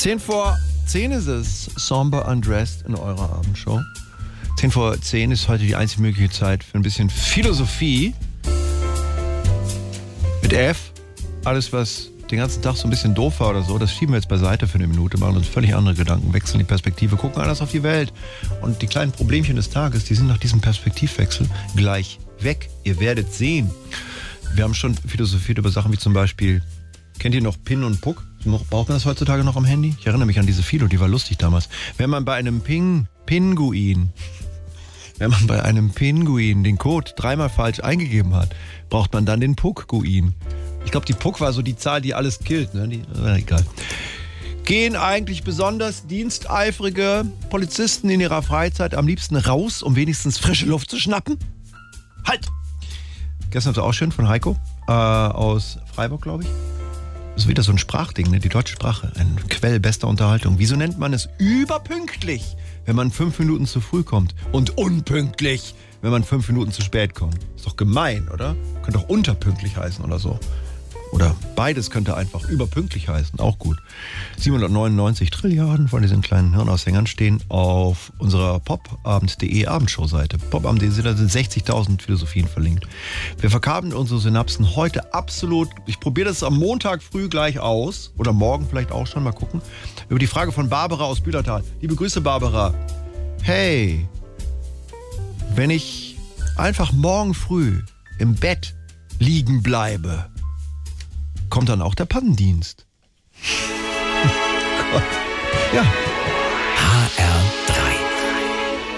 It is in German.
10 vor 10 ist es, Somber Undressed in eurer Abendshow. 10 vor 10 ist heute die einzige mögliche Zeit für ein bisschen Philosophie. Mit F. Alles, was den ganzen Tag so ein bisschen doof war oder so, das schieben wir jetzt beiseite für eine Minute, machen uns völlig andere Gedanken, wechseln die Perspektive, gucken anders auf die Welt. Und die kleinen Problemchen des Tages, die sind nach diesem Perspektivwechsel gleich weg. Ihr werdet sehen. Wir haben schon philosophiert über Sachen wie zum Beispiel, kennt ihr noch Pin und Puck? Braucht man das heutzutage noch am Handy? Ich erinnere mich an diese Philo, die war lustig damals. Wenn man bei einem Pinguin den Code dreimal falsch eingegeben hat, braucht man dann den Puck-Guin. Ich glaube, die Puck war so die Zahl, die alles killt. Ne? Egal. Gehen eigentlich besonders diensteifrige Polizisten in ihrer Freizeit am liebsten raus, um wenigstens frische Luft zu schnappen? Halt! Gestern war es auch schön von Heiko aus Freiburg, glaube ich. Das ist wieder so ein Sprachding, ne? Die deutsche Sprache. Ein Quell bester Unterhaltung. Wieso nennt man es überpünktlich, wenn man 5 Minuten zu früh kommt? Und unpünktlich, wenn man 5 Minuten zu spät kommt? Ist doch gemein, oder? Könnte auch unterpünktlich heißen oder so. Oder beides könnte einfach überpünktlich heißen, auch gut. 799 Trilliarden von diesen kleinen Hirnaushängern stehen auf unserer popabend.de Abendshow-Seite. Popabend.de sind 60.000 Philosophien verlinkt. Wir verkabeln unsere Synapsen heute absolut, ich probiere das am Montag früh gleich aus, oder morgen vielleicht auch schon, mal gucken, über die Frage von Barbara aus Bühlertal. Liebe Grüße, Barbara. Hey, wenn ich einfach morgen früh im Bett liegen bleibe, kommt dann auch der Pannendienst? Gott. Ja. HR3